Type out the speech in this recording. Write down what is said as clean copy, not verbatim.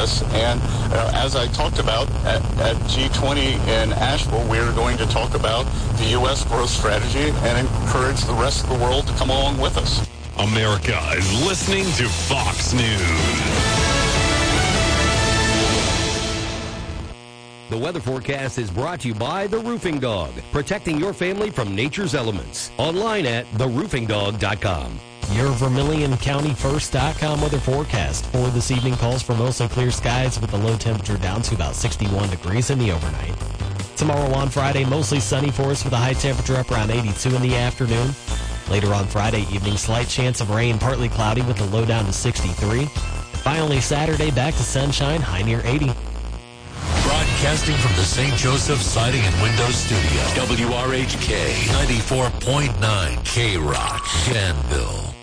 this. And as I talked about at G20 in Asheville, we are going to talk about the U.S. growth strategy and encourage the rest of the world to come along with us. America is listening to Fox News. The weather forecast is brought to you by The Roofing Dog, protecting your family from nature's elements. Online at theroofingdog.com. Your VermilionCountyFirst.com weather forecast for this evening calls for mostly clear skies with the low temperature down to about 61 degrees in the overnight. Tomorrow on Friday, mostly sunny for us with a high temperature up around 82 in the afternoon. Later on Friday evening, slight chance of rain, partly cloudy with a low down to 63. Finally, Saturday, back to sunshine, high near 80. Broadcasting from the St. Joseph Siding and Windows Studio. WRHK 94.9 K-Rock, Danville.